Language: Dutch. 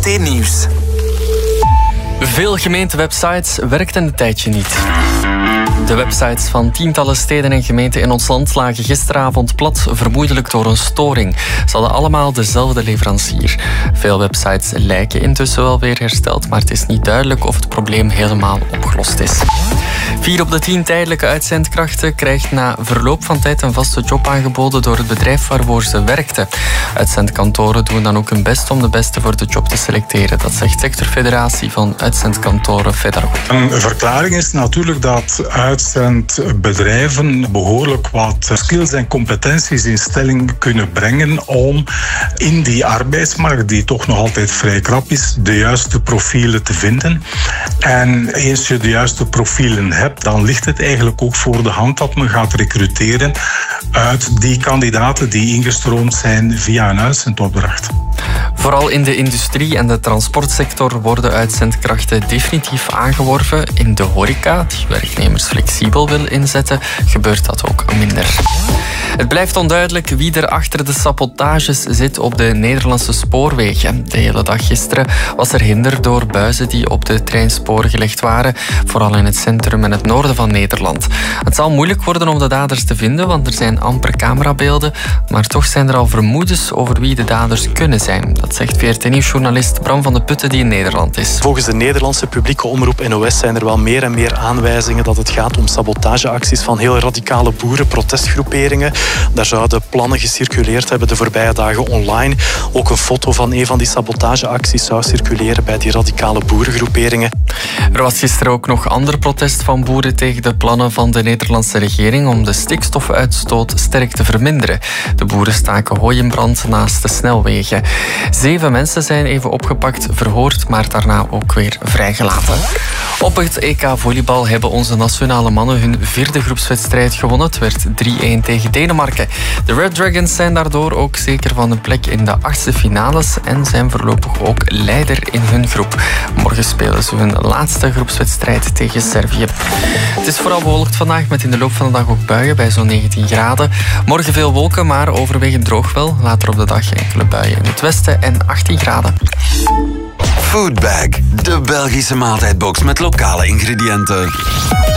VRT Nieuws. Veel gemeentewebsites werkten een tijdje niet. De websites van tientallen steden en gemeenten in ons land lagen gisteravond plat, vermoedelijk door een storing. Ze hadden allemaal dezelfde leverancier. Veel websites lijken intussen wel weer hersteld, maar het is niet duidelijk of het probleem helemaal opgelost is. 4 op de 10 tijdelijke uitzendkrachten krijgt na verloop van tijd een vaste job aangeboden door het bedrijf waarvoor ze werkten. Uitzendkantoren doen dan ook hun best om de beste voor de job te selecteren. Dat zegt sectorfederatie van uitzendkantoren Federo. Een verklaring is natuurlijk dat uitzendbedrijven behoorlijk wat skills en competenties in stelling kunnen brengen om in die arbeidsmarkt, die toch nog altijd vrij krap is, de juiste profielen te vinden. En eens je de juiste profielen hebt, dan ligt het eigenlijk ook voor de hand dat men gaat recruteren uit die kandidaten die ingestroomd zijn via een uitzendopdracht. Vooral in de industrie en de transportsector worden uitzendkrachten definitief aangeworven. In de horeca, die werknemers flexibel wil inzetten, gebeurt dat ook minder. Het blijft onduidelijk wie er achter de sabotages zit op de Nederlandse spoorwegen. De hele dag gisteren was er hinder door buizen die op de treinsporen gelegd waren, vooral in het centrum en het noorden van Nederland. Het zal moeilijk worden om de daders te vinden, want er zijn amper camerabeelden, maar toch zijn er al vermoedens over wie de daders kunnen zijn. Dat zegt VRT-nieuwsjournalist Bram van de Putten, die in Nederland is. Volgens de Nederlandse publieke omroep NOS zijn er wel meer en meer aanwijzingen dat het gaat om sabotageacties van heel radicale boerenprotestgroeperingen. Daar zouden plannen gecirculeerd hebben de voorbije dagen online. Ook een foto van een van die sabotageacties zou circuleren bij die radicale boerengroeperingen. Er was gisteren ook nog ander protest van boeren tegen de plannen van de Nederlandse regering om de stikstofuitstoot sterk te verminderen. De boeren staken hooi in brand naast de snelwegen. 7 mensen zijn even opgepakt, verhoord, maar daarna ook weer vrijgelaten. Op het EK volleybal hebben onze nationale mannen hun 4e groepswedstrijd gewonnen. Het werd 3-1 tegen Denemarken. De Red Dragons zijn daardoor ook zeker van een plek in de 8e finales en zijn voorlopig ook leider in hun groep. Morgen spelen ze hun laatste groepswedstrijd tegen Servië. Het is vooral bewolkt vandaag met in de loop van de dag ook buien bij zo'n 19 graden. Morgen veel wolken, maar overwegend droog wel. Later op de dag enkele buien in het westen en 18 graden. Foodbag, de Belgische maaltijdbox met lokale ingrediënten.